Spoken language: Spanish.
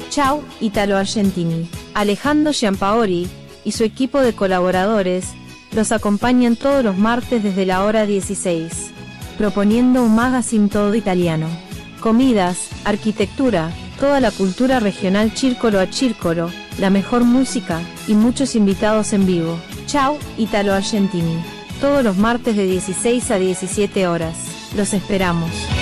Ciao, Italo Argentini. Alejandro Giampaoli y su equipo de colaboradores los acompañan todos los martes desde la hora 16, proponiendo un magazine todo italiano. Comidas, arquitectura, toda la cultura regional círcolo a círcolo, la mejor música y muchos invitados en vivo. Ciao, Italo Argentini. Todos los martes de 16 a 17 horas. Los esperamos.